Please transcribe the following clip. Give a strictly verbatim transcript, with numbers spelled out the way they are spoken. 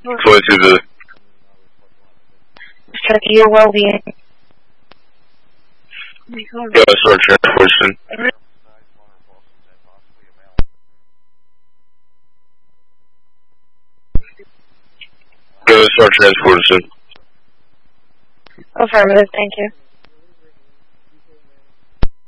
Fully to the... For your well-being. Yeah, start transportation. Yeah, start transportation. Affirmative, thank you.